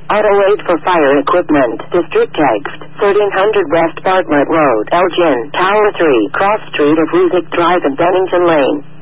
Auto aid for fire equipment. District text. 1300 West Bartlett Road, Elgin, Tower 3, Cross Street of Rusick Drive and Bennington Lane.